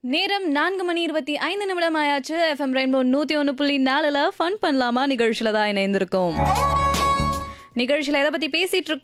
நேரம் 4:25 ஆயாச்சு. FM rainbow 101.4ல fun பண்ணலாமா நிகழ்ச்சியில தான் இணைந்திருக்கோம். நிகழ்ச்சியில எதை பத்தி பேசிட்டு இருக்கோம்